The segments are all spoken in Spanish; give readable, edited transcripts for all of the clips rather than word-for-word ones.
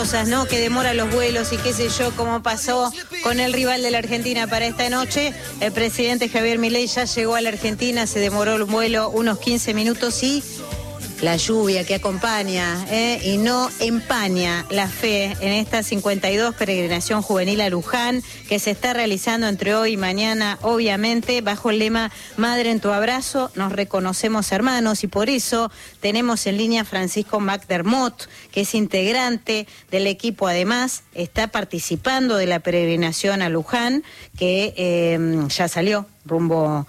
cosas, ¿no? Que demora los vuelos y qué sé yo, como pasó con el rival de la Argentina para esta noche. El presidente Javier Milei ya llegó a la Argentina, se demoró el vuelo unos 15 minutos y la lluvia que acompaña y no empaña la fe en esta 52 peregrinación juvenil a Luján, que se está realizando entre hoy y mañana, obviamente, bajo el lema Madre en tu abrazo, nos reconocemos hermanos, y por eso tenemos en línea a Francisco McDermott, que es integrante del equipo, además está participando de la peregrinación a Luján, que ya salió rumbo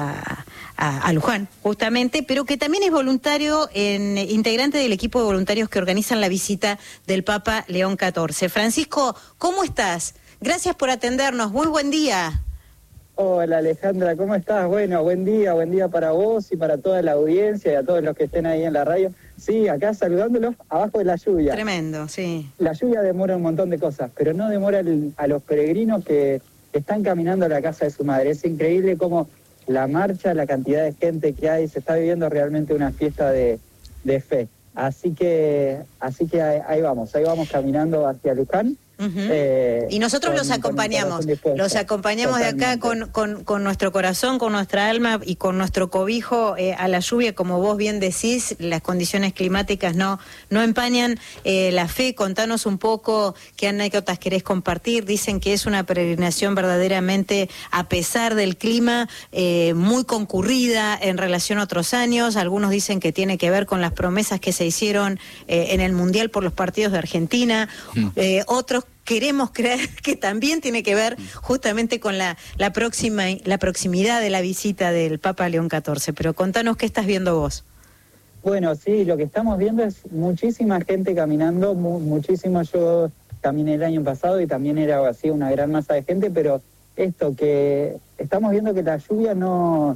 a Luján, justamente, pero que también es voluntario, integrante del equipo de voluntarios que organizan la visita del Papa León XIV. Francisco, ¿cómo estás? Gracias por atendernos, muy buen día. Hola Alejandra, ¿cómo estás? Bueno, buen día para vos y para toda la audiencia y a todos los que estén ahí en la radio. Sí, acá saludándolos abajo de la lluvia. Tremendo, sí. La lluvia demora un montón de cosas, pero no demora a los peregrinos que están caminando a la casa de su madre. Es increíble cómo la marcha, la cantidad de gente que hay, se está viviendo realmente una fiesta de fe. Así que ahí vamos caminando hacia Luján. Y nosotros los acompañamos de acá con nuestro corazón, con nuestra alma y con nuestro cobijo a la lluvia. Como vos bien decís, las condiciones climáticas no empañan la fe. Contanos un poco qué anécdotas querés compartir. Dicen que es una peregrinación verdaderamente, a pesar del clima, muy concurrida en relación a otros años. Algunos dicen que tiene que ver con las promesas que se hicieron en el Mundial por los partidos de Argentina. Otros queremos creer que también tiene que ver justamente con la proximidad de la visita del Papa León XIV. Pero contanos qué estás viendo vos. Bueno, sí, lo que estamos viendo es muchísima gente caminando, muchísimo. Yo caminé el año pasado y también era así una gran masa de gente, pero esto que estamos viendo que la lluvia no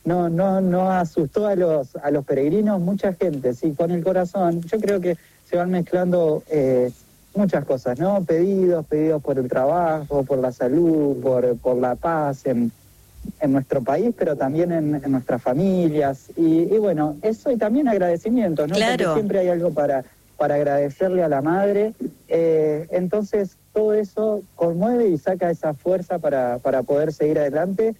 asustó a los peregrinos, mucha gente, sí, con el corazón. Yo creo que se van mezclando muchas cosas, ¿no? Pedidos por el trabajo, por la salud, por la paz en nuestro país, pero también en nuestras familias. Y bueno, eso, y también agradecimientos, ¿no? Claro. Porque siempre hay algo para agradecerle a la madre. Entonces, todo eso conmueve y saca esa fuerza para poder seguir adelante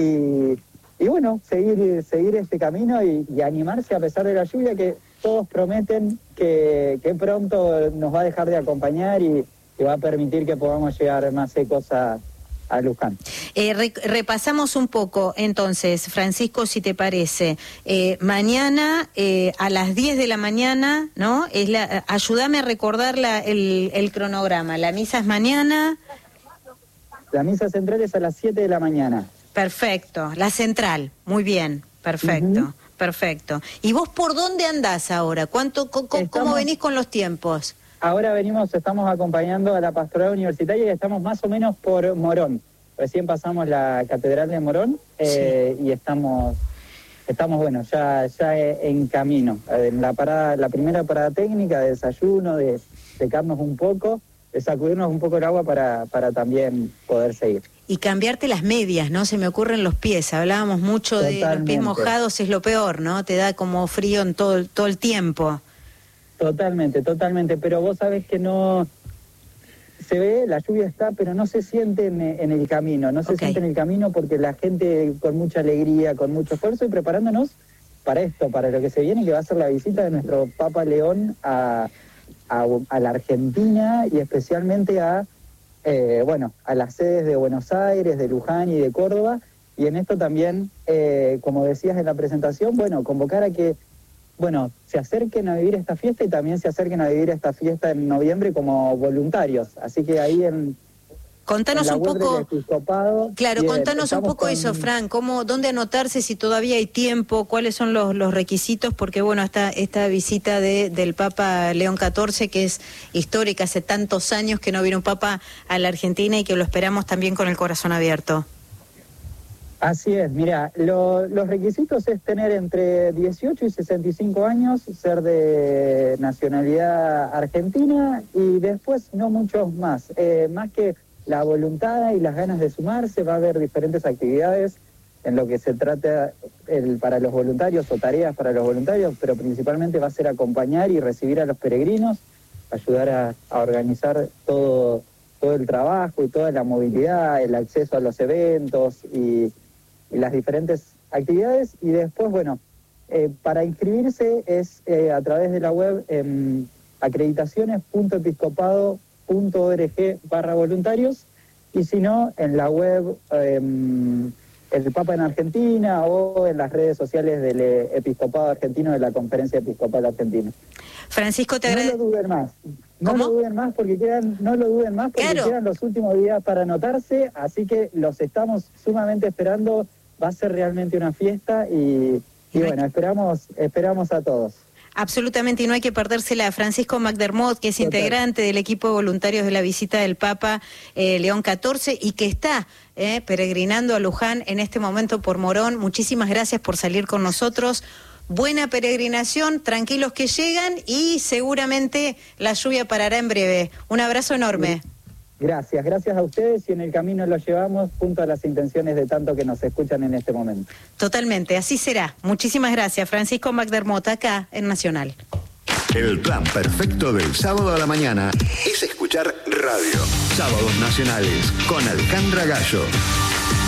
y bueno, seguir este camino y animarse a pesar de la lluvia, que todos prometen que pronto nos va a dejar de acompañar y va a permitir que podamos llegar más secos a Luján. Repasamos un poco, entonces, Francisco, si te parece. Mañana a las 10 de la mañana, ¿no? Ayúdame a recordar el cronograma. La misa es mañana. La misa central es a las 7 de la mañana. Perfecto, la central, muy bien, perfecto, perfecto. ¿Y vos por dónde andás ahora? ¿Cómo venís con los tiempos? Ahora estamos acompañando a la pastoral universitaria y estamos más o menos por Morón. Recién pasamos la catedral de Morón y estamos bueno, ya en camino. En la primera parada técnica de desayuno, de secarnos un poco, de sacudirnos un poco el agua para también poder seguir. Y cambiarte las medias, ¿no? Se me ocurren los pies. Hablábamos mucho de los pies mojados, es lo peor, ¿no? Te da como frío en todo el tiempo. Totalmente. Pero vos sabés que no se ve, la lluvia está, pero no se siente en el camino. No se siente en el camino porque la gente con mucha alegría, con mucho esfuerzo y preparándonos para esto, para lo que se viene, que va a ser la visita de nuestro Papa León a la Argentina y especialmente a las sedes de Buenos Aires, de Luján y de Córdoba. Y en esto también, como decías en la presentación, convocar a que se acerquen a vivir esta fiesta y también se acerquen a vivir esta fiesta en noviembre como voluntarios. Así que ahí contanos un poco, claro, bien, contanos un poco eso, Fran, dónde anotarse, si todavía hay tiempo, cuáles son los requisitos, porque esta visita del Papa León XIV, que es histórica, hace tantos años que no viene un Papa a la Argentina y que lo esperamos también con el corazón abierto. Así es, mira, los requisitos es tener entre 18 y 65 años, ser de nacionalidad argentina y después no muchos más, más que la voluntad y las ganas de sumarse. Va a haber diferentes actividades en lo que se trata para los voluntarios o tareas para los voluntarios, pero principalmente va a ser acompañar y recibir a los peregrinos. ayudar a organizar todo el trabajo y toda la movilidad, el acceso a los eventos y las diferentes actividades. Y después, bueno, para inscribirse es a través de la web acreditaciones.episcopado.org/voluntarios, y si no, en la web El Papa en Argentina, o en las redes sociales del Episcopado Argentino, de la Conferencia Episcopal Argentina. Francisco, te agradezco. No lo duden más. ¿Cómo? No lo duden más porque quedan Claro. quedan los últimos días para anotarse, así que los estamos sumamente esperando. Va a ser realmente una fiesta y bueno, esperamos a todos. Absolutamente, y no hay que perdérsela. Francisco McDermott, que es integrante del equipo de voluntarios de la visita del Papa León XIV y que está peregrinando a Luján en este momento por Morón. Muchísimas gracias por salir con nosotros. Buena peregrinación, tranquilos que llegan y seguramente la lluvia parará en breve. Un abrazo enorme. Gracias a ustedes, y en el camino los llevamos junto a las intenciones de tanto que nos escuchan en este momento. Totalmente, así será. Muchísimas gracias, Francisco McDermott, acá en Nacional. El plan perfecto del sábado a la mañana es escuchar radio. Sábados Nacionales con Alejandra Gallo.